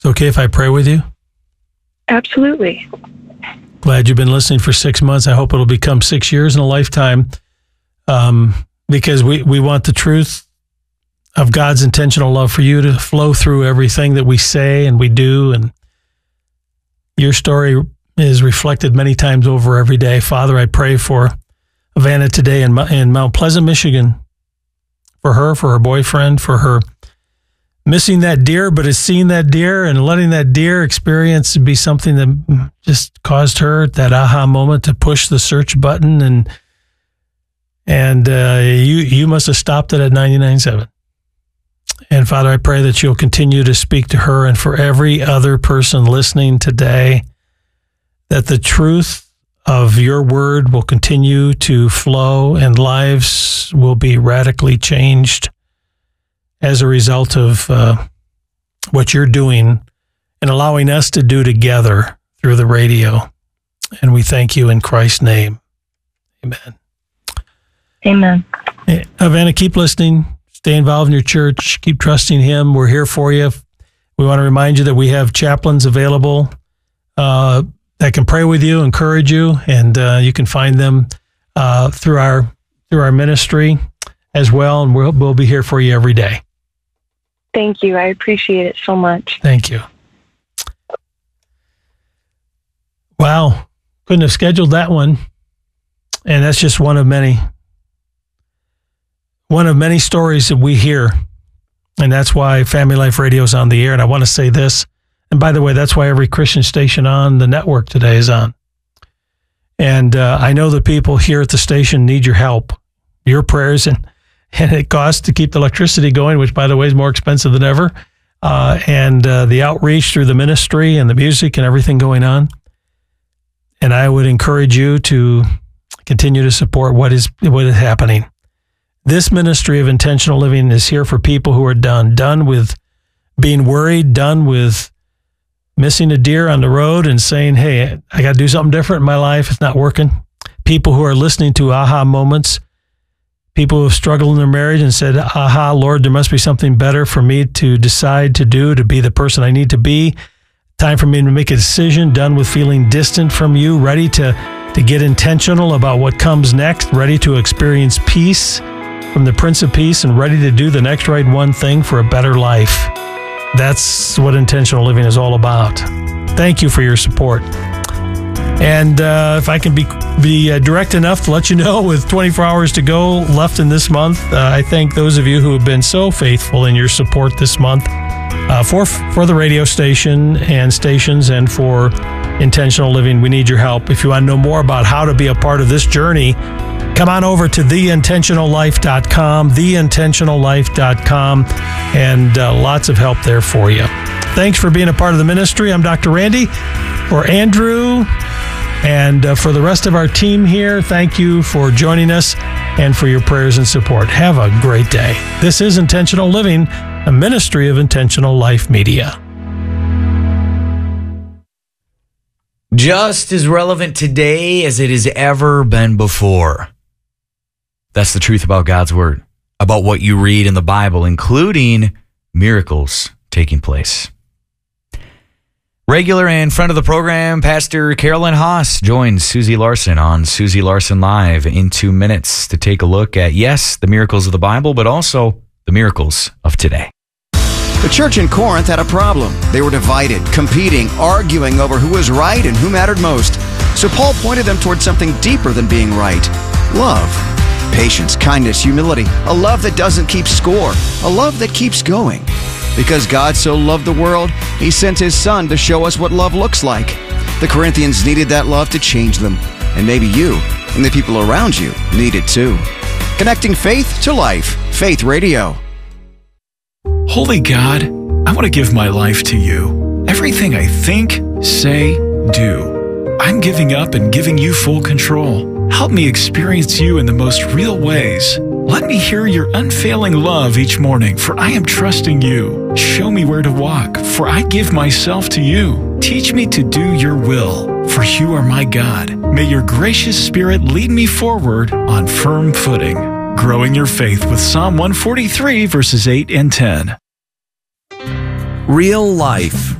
It's okay if I pray with you? Absolutely. Glad you've been listening for 6 months. I hope it'll become 6 years and a lifetime, because we want the truth of God's intentional love for you to flow through everything that we say and we do. And your story is reflected many times over every day. Father, I pray for Vanna today in Mount Pleasant, Michigan, for her boyfriend, for her missing that deer, but has seen that deer and letting that deer experience be something that just caused her that aha moment to push the search button. And you must have stopped it at 99.7. And Father, I pray that you'll continue to speak to her and for every other person listening today, that the truth of your word will continue to flow and lives will be radically changed as a result of what you're doing and allowing us to do together through the radio. And we thank you in Christ's name. Amen. Amen. Vanna, keep listening. Stay involved in your church. Keep trusting him. We're here for you. We want to remind you that we have chaplains available that can pray with you, encourage you, and you can find them through our ministry as well. And we'll be here for you every day. Thank you. I appreciate it so much. Thank you. Wow. Couldn't have scheduled that one. And that's just one of many stories that we hear. And that's why Family Life Radio is on the air. And I want to say this. And by the way, that's why every Christian station on the network today is on. And I know the people here at the station need your help, your prayers, and it costs to keep the electricity going, which, by the way, is more expensive than ever. And the outreach through the ministry and the music and everything going on. And I would encourage you to continue to support what is happening. This ministry of intentional living is here for people who are done with being worried, done with missing a deer on the road and saying, hey, I got to do something different in my life. It's not working. People who are listening to aha moments, people who have struggled in their marriage and said, aha, Lord, there must be something better for me to decide to do, to be the person I need to be. Time for me to make a decision, done with feeling distant from you, ready to get intentional about what comes next, ready to experience peace from the Prince of Peace, and ready to do the next right one thing for a better life. That's what intentional living is all about. Thank you for your support. And if I can be direct enough to let you know, with 24 hours to go left in this month, I thank those of you who have been so faithful in your support this month for the radio station and stations and for intentional living. We need your help. If you want to know more about how to be a part of this journey, come on over to theintentionallife.com, theintentionallife.com, and lots of help there for you. Thanks for being a part of the ministry. I'm Dr. Randy, or Andrew, and for the rest of our team here, thank you for joining us and for your prayers and support. Have a great day. This is Intentional Living, a ministry of Intentional Life Media. Just as relevant today as it has ever been before. That's the truth about God's Word, about what you read in the Bible, including miracles taking place. Regular and friend of the program, Pastor Carolyn Haas joins Susie Larson on Susie Larson Live in 2 minutes to take a look at, yes, the miracles of the Bible, but also the miracles of today. The church in Corinth had a problem. They were divided, competing, arguing over who was right and who mattered most. So Paul pointed them towards something deeper than being right: love. Patience, kindness, humility, a love that doesn't keep score, a love that keeps going. Because God so loved the world, He sent His Son to show us what love looks like. The Corinthians needed that love to change them, and maybe you and the people around you need it too. Connecting faith to life. Faith Radio. Holy God, I want to give my life to you. Everything I think, say, do. I'm giving up and giving you full control. Help me experience you in the most real ways. Let me hear your unfailing love each morning, for I am trusting you. Show me where to walk, for I give myself to you. Teach me to do your will, for you are my God. May your gracious Spirit lead me forward on firm footing. Growing your faith with Psalm 143, verses 8 and 10. Real life.